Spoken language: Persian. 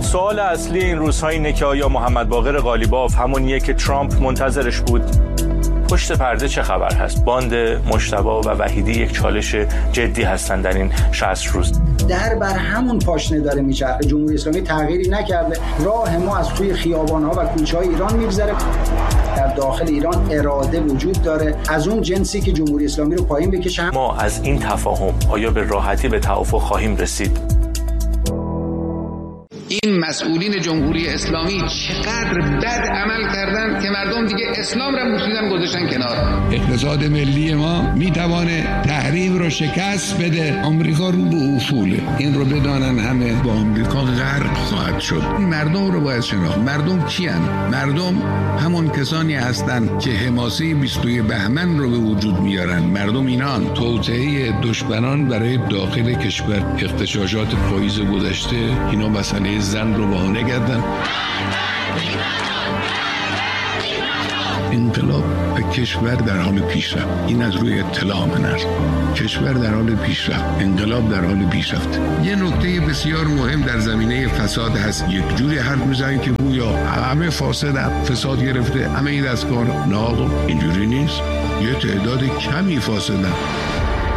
سوال اصلی این روزها اینه که آیا محمد باقر قالیباف همونیه که ترامپ منتظرش بود؟ پشت پرده چه خبر هست؟ باند مجتبی و وحیدی یک چالش جدی هستن در این 60 روز. در بر همون پاشنه داره میچرخه. جمهوری اسلامی تغییری نکرده. راه ما از توی خیابان‌ها و کوچه‌های ایران میگذره. در داخل ایران اراده وجود داره از اون جنسی که جمهوری اسلامی رو پایین بکشه. ما از این تفاهم آیا به راحتی به توافق خواهیم رسید؟ این مسئولین جمهوری اسلامی چقدر بد عمل کردن که مردم دیگه اسلام را مسلمان گذاشتن کنار. اقتصاد ملی ما میتوانه تحریم رو شکست بده. آمریکا رو به افوله. این رو بدانن همه. با آمریکا غرق خواهد شد. مردم رو باید شناخت. مردم کیان؟ مردم همون کسانی هستند که حماسه 22 بهمن رو به وجود میارن. مردم اینان. توطئه دشمنان برای داخل کشور، اغتشاشات پاییز گذشته، اینا مسئله زن رو بهانه کردن. انقلاب و کشور در حال پیشرفت. این از روی اطلاع من است. کشور در حال پیشرفت، انقلاب در حال پیشرفت. یه نکته بسیار مهم در زمینه فساد هست. یک جوری حرف میزنن که گویا همه فاسدن، فساد گرفته، همه این دستگاه. نه، اینجوری نیست. یه تعداد کمی فاسدن.